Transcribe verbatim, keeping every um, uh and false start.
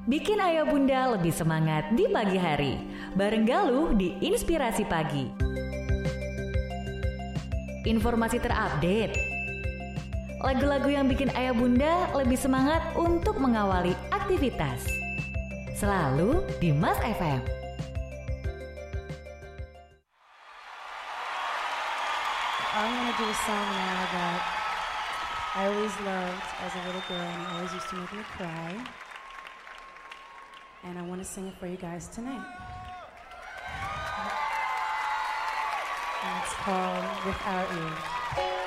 Bikin ayah bunda lebih semangat di pagi hari. Bareng Galuh di Inspirasi Pagi. Informasi terupdate. Lagu-lagu yang bikin ayah bunda lebih semangat untuk mengawali aktivitas. Selalu di Mas F M. I'm gonna do a song now that I always loved as a little girl and it always used to make me cry. And I want to sing it for you guys tonight. And it's called Without You.